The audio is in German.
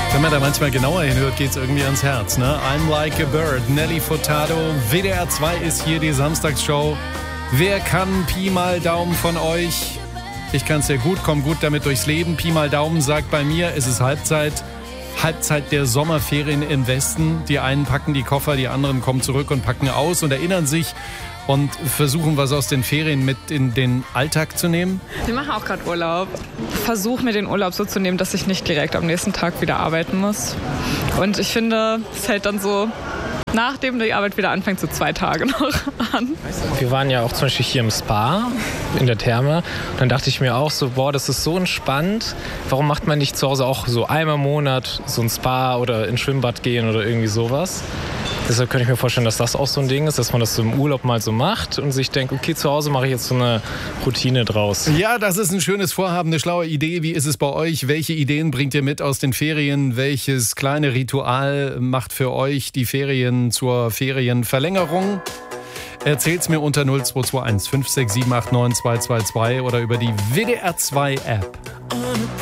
Wenn man da manchmal genauer hinhört, geht es irgendwie ans Herz, ne? I'm Like a Bird, Nelly Furtado. WDR 2 ist hier die Samstagsshow. Wer kann Pi mal Daumen von euch? Ich kann es sehr gut, komme gut damit durchs Leben. Pi mal Daumen sagt bei mir, es ist Halbzeit der Sommerferien im Westen. Die einen packen die Koffer, die anderen kommen zurück und packen aus und erinnern sich und versuchen, was aus den Ferien mit in den Alltag zu nehmen. Wir machen auch gerade Urlaub. Versuche mir den Urlaub so zu nehmen, dass ich nicht direkt am nächsten Tag wieder arbeiten muss. Und ich finde, es hält dann so, nachdem die Arbeit wieder anfängt, so 2 Tage noch an. Wir waren ja auch zum Beispiel hier im Spa, in der Therme. Und dann dachte ich mir auch so, boah, das ist so entspannt. Warum macht man nicht zu Hause auch so einmal im Monat so ein Spa oder ins Schwimmbad gehen oder irgendwie sowas? Deshalb könnte ich mir vorstellen, dass das auch so ein Ding ist, dass man das so im Urlaub mal so macht und sich denkt, okay, zu Hause mache ich jetzt so eine Routine draus. Ja, das ist ein schönes Vorhaben, eine schlaue Idee. Wie ist es bei euch? Welche Ideen bringt ihr mit aus den Ferien? Welches kleine Ritual macht für euch die Ferien zur Ferienverlängerung? Erzählt's mir unter 0221 56789 222 oder über die WDR 2 App.